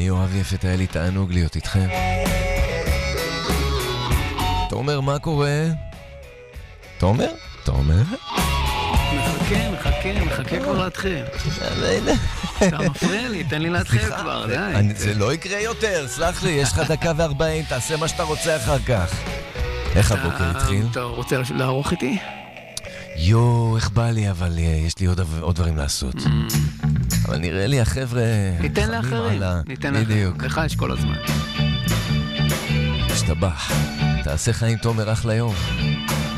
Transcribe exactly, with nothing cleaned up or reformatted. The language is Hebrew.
יואב יפת, היה לי תענוג להיות איתכם. תומר, מה קורה? תומר? תומר? מחכה, מחכה, מחכה כבר להתחיל. אתה מפריע לי, תן לי להתחיל כבר, די. זה לא יקרה יותר, סלח לי, יש לך דקה וארבעים, תעשה מה שאתה רוצה אחר כך. איך הבוקר התחיל? אתה רוצה לערוך איתי? יו, איך בא לי, אבל יש לי עוד דברים לעשות. אבל נראה לי החבר'ה... ניתן לאחרים, ניתן לאחרים. לך יש כל הזמן. משתבח. תעשה חיים תומר אחלה יום.